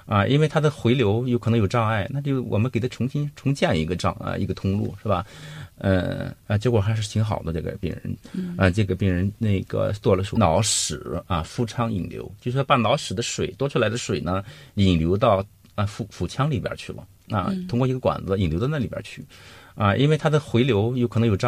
因为它的回流有可能有障碍，那就我们给它重建一个通路，是吧？结果还是挺好的。这个病人，这个病人那个做了脑室腹腔引流，就是说把脑室的水多出来的水呢，引流到腹腔里边去了通过一个管子引流到那里边去因为它的回流有可能有障碍。